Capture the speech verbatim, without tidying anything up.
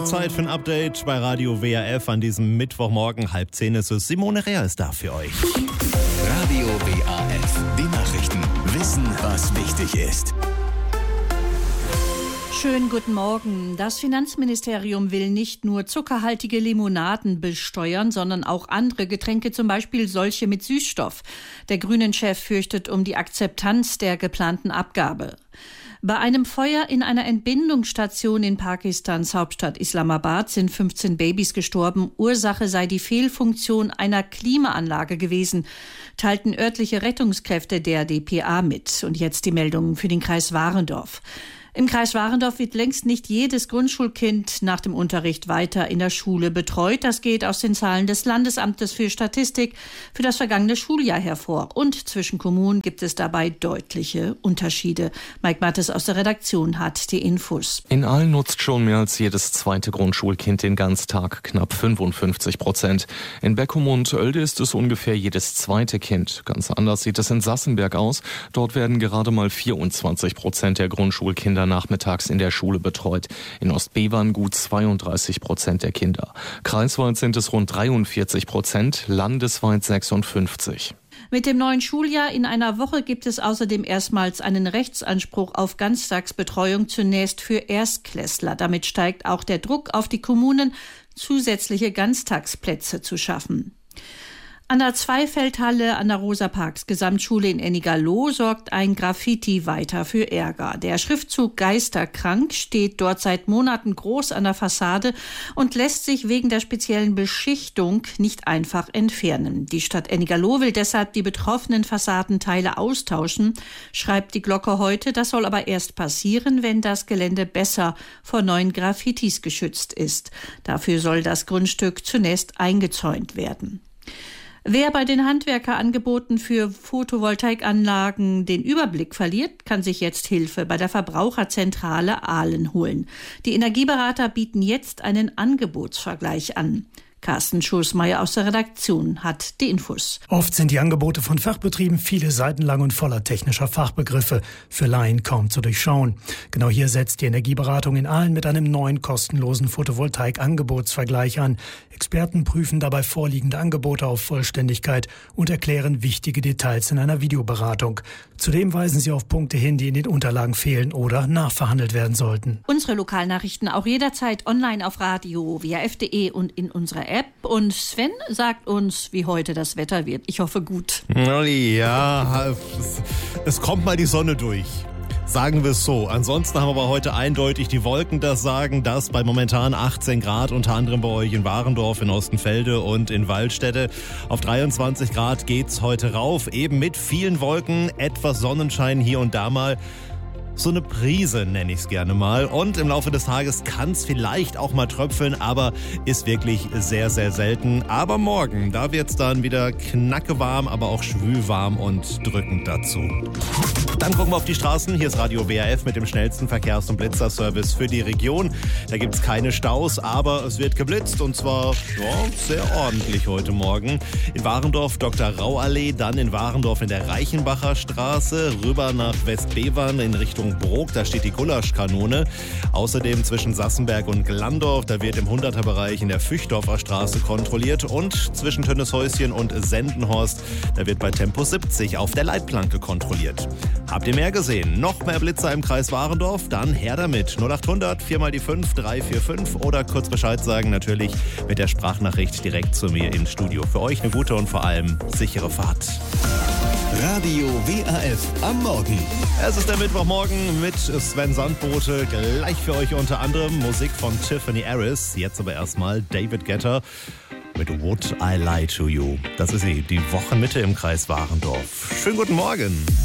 Zeit für ein Update bei Radio W R F an diesem Mittwochmorgen. Halb zehn ist es. Simone Rea ist da für euch. Radio W A F. Die Nachrichten. Wissen, was wichtig ist. Schönen guten Morgen. Das Finanzministerium will nicht nur zuckerhaltige Limonaden besteuern, sondern auch andere Getränke, zum Beispiel solche mit Süßstoff. Der Grünen-Chef fürchtet um die Akzeptanz der geplanten Abgabe. Bei einem Feuer in einer Entbindungsstation in Pakistans Hauptstadt Islamabad sind fünfzehn Babys gestorben. Ursache sei die Fehlfunktion einer Klimaanlage gewesen, teilten örtliche Rettungskräfte der D P A mit. Und jetzt die Meldungen für den Kreis Warendorf. Im Kreis Warendorf wird längst nicht jedes Grundschulkind nach dem Unterricht weiter in der Schule betreut. Das geht aus den Zahlen des Landesamtes für Statistik für das vergangene Schuljahr hervor. Und zwischen Kommunen gibt es dabei deutliche Unterschiede. Mike Mattes aus der Redaktion hat die Infos. In Aalen nutzt schon mehr als jedes zweite Grundschulkind den Ganztag, knapp fünfundfünfzig Prozent. In Beckum und Oelde ist es ungefähr jedes zweite Kind. Ganz anders sieht es in Sassenberg aus. Dort werden gerade mal vierundzwanzig Prozent der Grundschulkinder nachmittags in der Schule betreut. In Ostbevern gut zweiunddreißig Prozent der Kinder. Kreisweit sind es rund dreiundvierzig Prozent, landesweit sechsundfünfzig. Mit dem neuen Schuljahr in einer Woche gibt es außerdem erstmals einen Rechtsanspruch auf Ganztagsbetreuung, zunächst für Erstklässler. Damit steigt auch der Druck auf die Kommunen, zusätzliche Ganztagsplätze zu schaffen. An der Zweifeldhalle an der Rosa-Parks Gesamtschule in Ennigerloh sorgt ein Graffiti weiter für Ärger. Der Schriftzug Geisterkrank steht dort seit Monaten groß an der Fassade und lässt sich wegen der speziellen Beschichtung nicht einfach entfernen. Die Stadt Ennigerloh will deshalb die betroffenen Fassadenteile austauschen, schreibt die Glocke heute. Das soll aber erst passieren, wenn das Gelände besser vor neuen Graffitis geschützt ist. Dafür soll das Grundstück zunächst eingezäunt werden. Wer bei den Handwerkerangeboten für Photovoltaikanlagen den Überblick verliert, kann sich jetzt Hilfe bei der Verbraucherzentrale Aalen holen. Die Energieberater bieten jetzt einen Angebotsvergleich an. Carsten Schoßmeier aus der Redaktion hat die Infos. Oft sind die Angebote von Fachbetrieben viele Seiten lang und voller technischer Fachbegriffe, für Laien kaum zu durchschauen. Genau hier setzt die Energieberatung in Aalen mit einem neuen kostenlosen Photovoltaik-Angebotsvergleich an. Experten prüfen dabei vorliegende Angebote auf Vollständigkeit und erklären wichtige Details in einer Videoberatung. Zudem weisen sie auf Punkte hin, die in den Unterlagen fehlen oder nachverhandelt werden sollten. Unsere Lokalnachrichten auch jederzeit online auf radio w a f punkt d e und in unserer App. Und Sven sagt uns, wie heute das Wetter wird. Ich hoffe gut. Ja, es kommt mal die Sonne durch. Sagen wir es so. Ansonsten haben wir aber heute eindeutig die Wolken das Sagen, dass bei momentan achtzehn Grad, unter anderem bei euch in Warendorf, in Ostenfelde und in Waldstätte. Auf dreiundzwanzig Grad geht's heute rauf, eben mit vielen Wolken, etwas Sonnenschein hier und da mal. So eine Prise nenne ich es gerne mal. Und im Laufe des Tages kann es vielleicht auch mal tröpfeln, aber ist wirklich sehr, sehr selten. Aber morgen, da wird es dann wieder knackewarm, aber auch schwülwarm und drückend dazu. Dann gucken wir auf die Straßen. Hier ist Radio W R F mit dem schnellsten Verkehrs- und Blitzerservice für die Region. Da gibt es keine Staus, aber es wird geblitzt und zwar ja, sehr ordentlich heute Morgen. In Warendorf Doktor Rau Allee, dann in Warendorf in der Reichenbacher Straße, rüber nach Westbevern in Richtung Brok, da steht die Gulaschkanone. Außerdem zwischen Sassenberg und Glandorf, da wird im hunderter-Bereich in der Füchdorfer Straße kontrolliert und zwischen Tönnieshäuschen und Sendenhorst, da wird bei Tempo siebzig auf der Leitplanke kontrolliert. Habt ihr mehr gesehen? Noch mehr Blitzer im Kreis Warendorf? Dann her damit. null acht hundert, vier mal die fünf, drei vier fünf oder kurz Bescheid sagen, natürlich mit der Sprachnachricht direkt zu mir ins Studio. Für euch eine gute und vor allem sichere Fahrt. Radio W A F am Morgen. Es ist der Mittwochmorgen mit Sven Sandbote. Gleich für euch unter anderem Musik von Tiffany Harris. Jetzt aber erstmal David Guetta mit Would I Lie to You. Das ist sie, die Wochenmitte im Kreis Warendorf. Schönen guten Morgen.